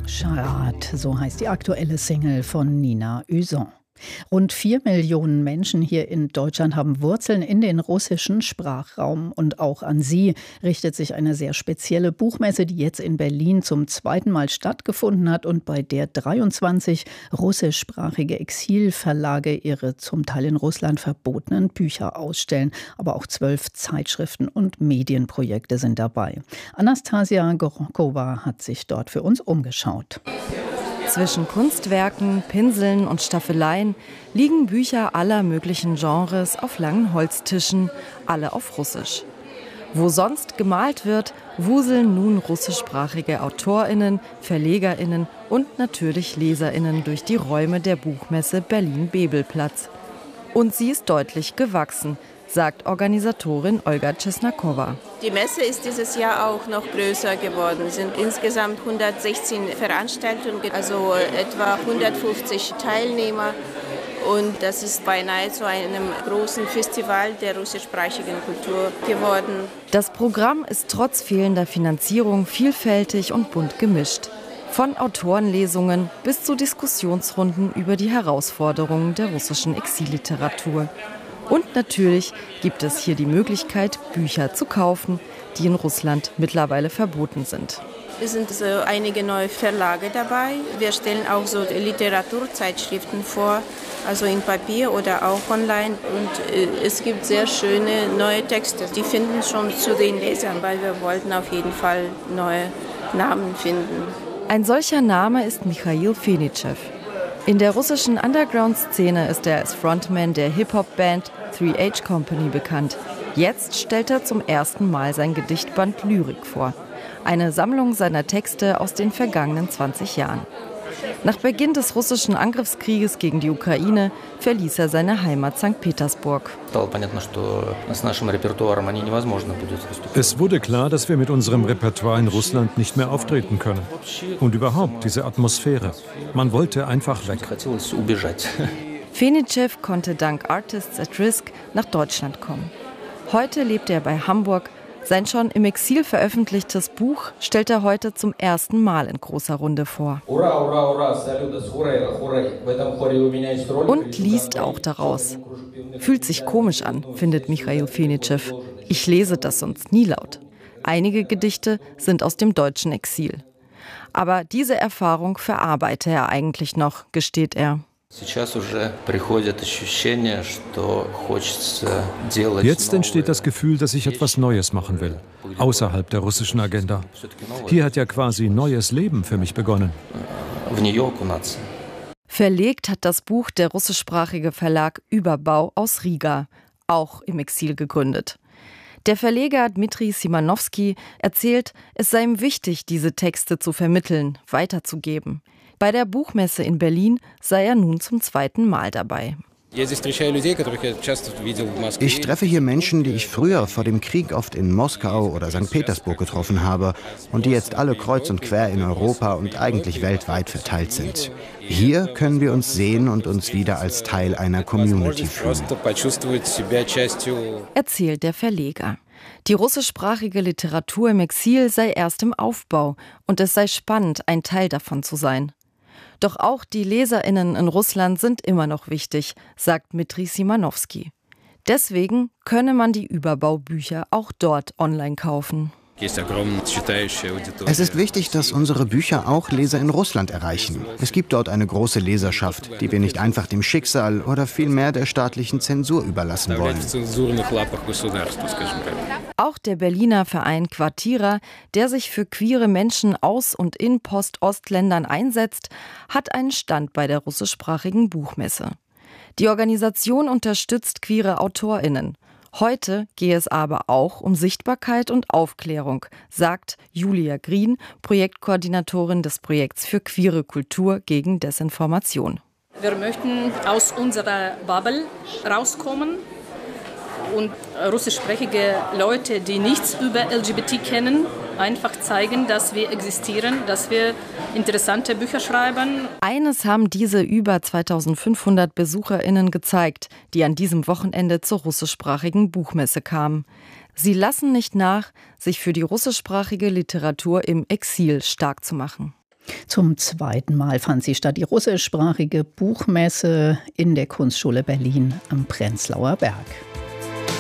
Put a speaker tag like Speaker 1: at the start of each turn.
Speaker 1: Charat, so heißt die aktuelle Single von Nina Uzon. Rund 4 Millionen Menschen hier in Deutschland haben Wurzeln in den russischen Sprachraum. Und auch an sie richtet sich eine sehr spezielle Buchmesse, die jetzt in Berlin zum 2. Mal stattgefunden hat und bei der 23 russischsprachige Exilverlage ihre zum Teil in Russland verbotenen Bücher ausstellen. Aber auch 12 Zeitschriften und Medienprojekte sind dabei. Anastasia Gorokova hat sich dort für uns umgeschaut.
Speaker 2: Zwischen Kunstwerken, Pinseln und Staffeleien liegen Bücher aller möglichen Genres auf langen Holztischen, alle auf Russisch. Wo sonst gemalt wird, wuseln nun russischsprachige AutorInnen, VerlegerInnen und natürlich LeserInnen durch die Räume der Buchmesse Berlin-Bebelplatz. Und sie ist deutlich gewachsen, sagt Organisatorin Olga Czesnakowa.
Speaker 3: Die Messe ist dieses Jahr auch noch größer geworden. Es sind insgesamt 116 Veranstaltungen, also etwa 150 Teilnehmer. Und das ist beinahe zu einem großen Festival der russischsprachigen Kultur geworden.
Speaker 2: Das Programm ist trotz fehlender Finanzierung vielfältig und bunt gemischt. Von Autorenlesungen bis zu Diskussionsrunden über die Herausforderungen der russischen Exilliteratur. Und natürlich gibt es hier die Möglichkeit, Bücher zu kaufen, die in Russland mittlerweile verboten sind.
Speaker 3: Es sind so einige neue Verlage dabei. Wir stellen auch so Literaturzeitschriften vor, also in Papier oder auch online. Und es gibt sehr schöne neue Texte. Die finden schon zu den Lesern, weil wir wollten auf jeden Fall neue Namen finden.
Speaker 2: Ein solcher Name ist Michail Fenichev. In der russischen Underground-Szene ist er als Frontman der Hip-Hop-Band 3H Company bekannt. Jetzt stellt er zum ersten Mal sein Gedichtband Lyrik vor. Eine Sammlung seiner Texte aus den vergangenen 20 Jahren. Nach Beginn des russischen Angriffskrieges gegen die Ukraine verließ er seine Heimat St. Petersburg.
Speaker 4: Es wurde klar, dass wir mit unserem Repertoire in Russland nicht mehr auftreten können. Und überhaupt diese Atmosphäre. Man wollte einfach weg.
Speaker 2: Fenichev konnte dank Artists at Risk nach Deutschland kommen. Heute lebt er bei Hamburg. Sein schon im Exil veröffentlichtes Buch stellt er heute zum ersten Mal in großer Runde vor. Und liest auch daraus. Fühlt sich komisch an, findet Michail Fenichev. Ich lese das sonst nie laut. Einige Gedichte sind aus dem deutschen Exil. Aber diese Erfahrung verarbeite er eigentlich noch, gesteht er.
Speaker 4: Jetzt entsteht das Gefühl, dass ich etwas Neues machen will, außerhalb der russischen Agenda. Hier hat ja quasi neues Leben für mich begonnen.
Speaker 2: Verlegt hat das Buch der russischsprachige Verlag Überbau aus Riga, auch im Exil gegründet. Der Verleger Dmitri Simanowski erzählt, es sei ihm wichtig, diese Texte zu vermitteln, weiterzugeben. Bei der Buchmesse in Berlin sei er nun zum 2. Mal dabei.
Speaker 5: Ich treffe hier Menschen, die ich früher vor dem Krieg oft in Moskau oder St. Petersburg getroffen habe und die jetzt alle kreuz und quer in Europa und eigentlich weltweit verteilt sind. Hier können wir uns sehen und uns wieder als Teil einer Community fühlen,
Speaker 2: erzählt der Verleger. Die russischsprachige Literatur im Exil sei erst im Aufbau und es sei spannend, ein Teil davon zu sein. Doch auch die LeserInnen in Russland sind immer noch wichtig, sagt Dmitri Simanowski. Deswegen könne man die Überbaubücher auch dort online kaufen.
Speaker 5: Es ist wichtig, dass unsere Bücher auch Leser in Russland erreichen. Es gibt dort eine große Leserschaft, die wir nicht einfach dem Schicksal oder vielmehr der staatlichen Zensur überlassen wollen.
Speaker 2: Auch der Berliner Verein Quartira, der sich für queere Menschen aus und in Post-Ost-Ländern einsetzt, hat einen Stand bei der russischsprachigen Buchmesse. Die Organisation unterstützt queere AutorInnen. Heute gehe es aber auch um Sichtbarkeit und Aufklärung, sagt Julia Green, Projektkoordinatorin des Projekts für queere Kultur gegen Desinformation.
Speaker 6: Wir möchten aus unserer Bubble rauskommen und russischsprachige Leute, die nichts über LGBT kennen, einfach zeigen, dass wir existieren, dass wir interessante Bücher schreiben.
Speaker 2: Eines haben diese über 2500 BesucherInnen gezeigt, die an diesem Wochenende zur russischsprachigen Buchmesse kamen. Sie lassen nicht nach, sich für die russischsprachige Literatur im Exil stark zu machen.
Speaker 1: Zum zweiten Mal fand sie statt, die russischsprachige Buchmesse in der Kunstschule Berlin am Prenzlauer Berg.